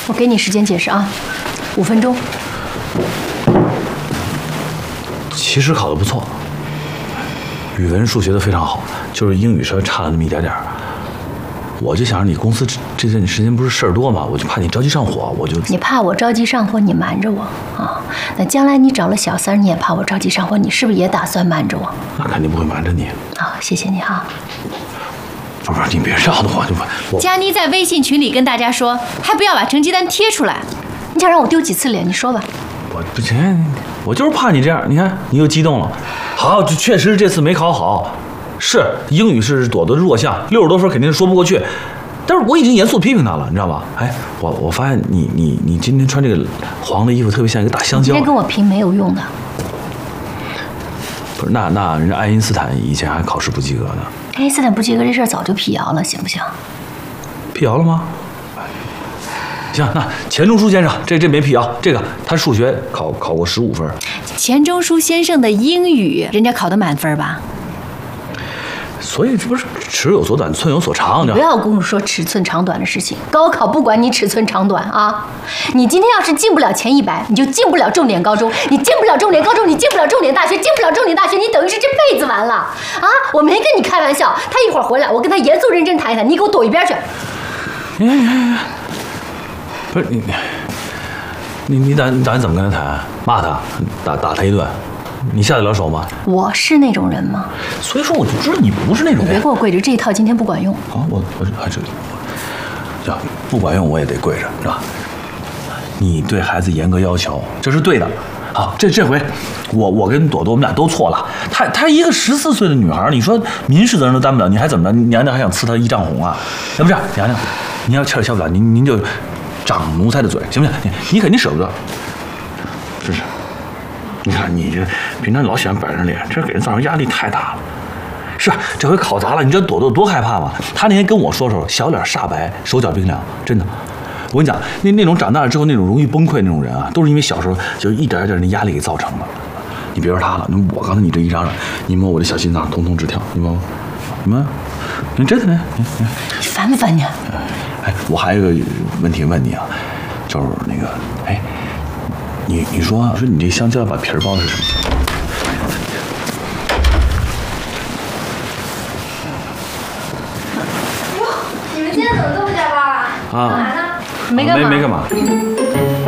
我给你时间解释啊，5分钟。 其实考得不错，语文、数学都非常好，就是英语稍微差了那么一点点。我就想让你公司这段时间不是事儿多嘛，我就怕你着急上火，我就…… 你怕我着急上火，你瞒着我啊？那将来你找了小三，你也怕我着急上火，你是不是也打算瞒着我？ 那肯定不会瞒着你。 好，谢谢你哈。 不是，你别绕的我。 佳妮在微信群里跟大家说，还不要把成绩单贴出来。你想让我丢几次脸？你说吧。 我不行，我就是怕你这样。你看，你又激动了。好，确实这次没考好。是英语是朵朵的弱项，60多分肯定是说不过去，但是我已经严肃批评他了，你知道吧？哎，我发现你今天穿这个黄的衣服特别像一个大香蕉。 今天跟我拼没有用的。 不是，那人家爱因斯坦以前还考试不及格呢。 爱因斯坦不及格这事儿早就辟谣了，行不行？ 辟谣了吗？行，那钱钟书先生这没辟谣，这个他数学考过15分。 钱钟书先生的英语人家考的满分吧？ 所以这不是尺有所短，寸有所长。 不要跟我说尺寸长短的事情，高考不管你尺寸长短啊！你今天要是进不了前100，你就进不了重点高中，你进不了重点高中，你进不了重点大学，进不了重点大学，你等于是这辈子完了啊！我没跟你开玩笑，他一会儿回来，我跟他严肃认真谈一谈，你给我躲一边去。 不是你打算怎么跟他谈？骂他，打他一顿？你下得了手吗？我是那种人吗？所以说我就知道你不是那种人。你别给我跪着，这一套今天不管用。好，我这不管用我也得跪着，是吧？你对孩子严格要求，这是对的。好，这回我跟朵朵我们俩都错了。她一个14岁的女孩，你说民事责任都担不了，你还怎么着？娘娘还想赐她一丈红啊？要不这样，娘娘，您要气消不了，您就掌奴才的嘴，行不行？你肯定舍不得，是不是？你看你这平常老喜欢摆着脸，这给人造成压力太大了。是，这回考砸了，你知道朵朵多害怕吗？她那天跟我说，小脸煞白，手脚冰凉，真的。我跟你讲，那种长大了之后那种容易崩溃那种人啊，都是因为小时候就一点一点的压力给造成的。你别说他了，我刚才你这一嚷嚷，你摸我的小心脏通通直跳，你摸，你真的呢？你烦不烦你？哎，我还有个问题问你啊，就是那个，哎。你说你这香蕉把皮儿剥的是什么？ 哟，你们今天怎么都不加班啊？干嘛呢？ 没干嘛。